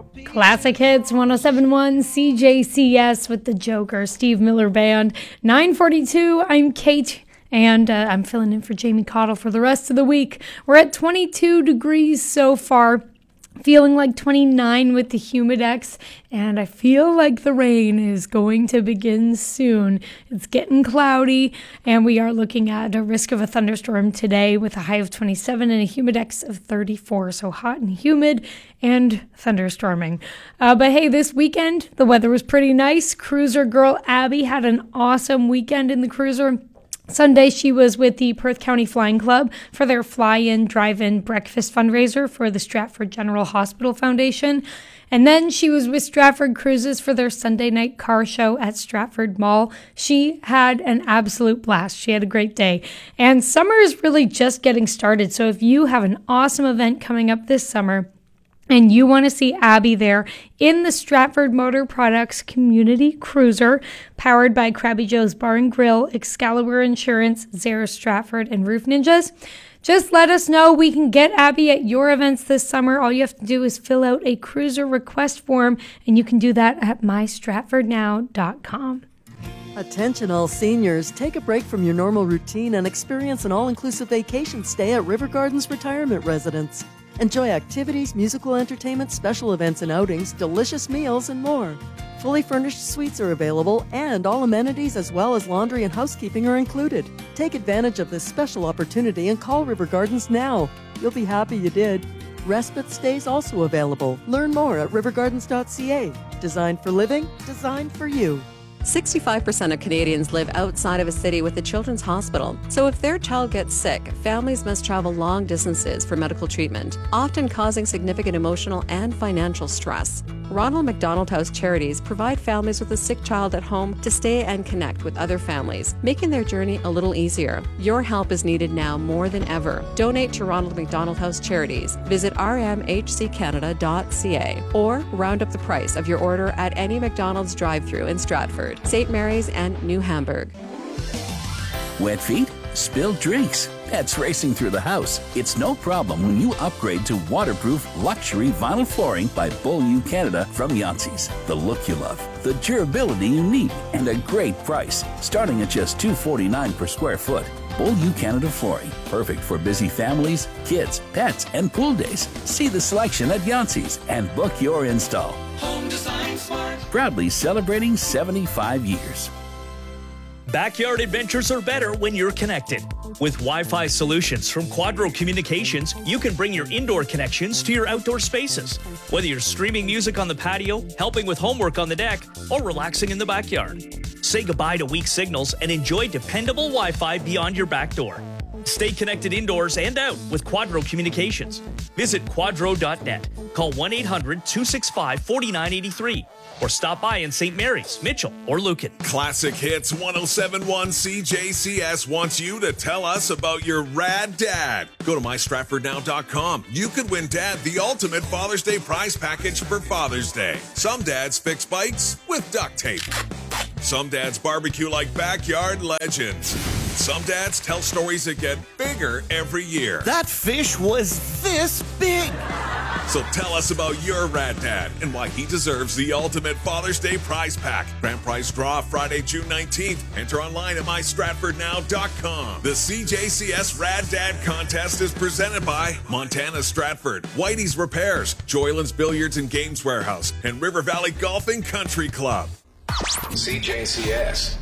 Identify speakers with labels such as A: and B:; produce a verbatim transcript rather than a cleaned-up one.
A: Classic Hits one oh seven point one C J C S with the Joker, Steve Miller Band. nine forty-two, I'm Kate, and uh, I'm filling in for Jamie Cottle for the rest of the week. We're at twenty-two degrees so far, feeling like twenty-nine with the Humidex, and I feel like the rain is going to begin soon. It's getting cloudy, and we are looking at a risk of a thunderstorm today with a high of twenty-seven and a Humidex of thirty-four, so hot and humid and thunderstorming. Uh, but hey, this weekend, the weather was pretty nice. Cruiser girl Abby had an awesome weekend in the cruiser. Sunday, she was with the Perth County Flying Club for their fly-in, drive-in breakfast fundraiser for the Stratford General Hospital Foundation. And then she was with Stratford Cruises for their Sunday night car show at Stratford Mall. She had an absolute blast. She had a great day. And summer is really just getting started. So if you have an awesome event coming up this summer, and you want to see Abby there in the Stratford Motor Products Community Cruiser, powered by Krabby Joe's Bar and Grill, Excalibur Insurance, Zara Stratford, and Roof Ninjas, just let us know. We can get Abby at your events this summer. All you have to do is fill out a cruiser request form, and you can do that at my stratford now dot com.
B: Attention all seniors, take a break from your normal routine and experience an all-inclusive vacation stay at River Gardens Retirement Residence. Enjoy activities, musical entertainment, special events and outings, delicious meals, and more. Fully furnished suites are available, and all amenities as well as laundry and housekeeping are included. Take advantage of this special opportunity and call River Gardens now. You'll be happy you did. Respite stays also available. Learn more at river gardens dot c a. Designed for living, designed for you.
C: sixty-five percent of Canadians live outside of a city with a children's hospital. So if their child gets sick, families must travel long distances for medical treatment, often causing significant emotional and financial stress. Ronald McDonald House Charities provide families with a sick child at home to stay and connect with other families, making their journey a little easier. Your help is needed now more than ever. Donate to Ronald McDonald House Charities. Visit r m h c canada dot c a or round up the price of your order at any McDonald's drive-thru in Stratford, Saint Mary's, and New Hamburg.
D: Wet feet? Spilled drinks? Pets racing through the house? It's no problem when you upgrade to waterproof luxury vinyl flooring by Beaulieu Canada from Yancey's. The look you love, the durability you need, and a great price, starting at just two dollars and forty-nine cents per square foot. Beaulieu Canada Flooring, perfect for busy families, kids, pets, and pool days. See the selection at Yancey's and book your install.
E: Home Design Smart.
D: Proudly celebrating seventy-five years.
E: Backyard adventures are better when you're connected. With Wi-Fi solutions from Quadro Communications, you can bring your indoor connections to your outdoor spaces. Whether you're streaming music on the patio, helping with homework on the deck, or relaxing in the backyard. Say goodbye to weak signals and enjoy dependable Wi-Fi beyond your back door. Stay connected indoors and out with Quadro Communications. Visit quadro dot net. Call one eight hundred two six five four nine eight three or stop by in Saint Mary's, Mitchell, or Lucan.
F: Classic Hits one oh seven point one C J C S wants you to tell us about your rad dad. Go to my stratford now dot com. You could win Dad the ultimate Father's Day prize package for Father's Day. Some dads fix bikes with duct tape. Some dads barbecue like backyard legends. Some dads tell stories that get bigger every year.
G: That fish was this big.
F: So tell us about your rad dad and why he deserves the ultimate Father's Day prize pack. Grand prize draw Friday, June nineteenth. Enter online at my stratford now dot com. The C J C S Rad Dad contest is presented by Montana Stratford, Whitey's Repairs, Joyland's Billiards and Games Warehouse, and River Valley Golf and Country Club.
H: C J C S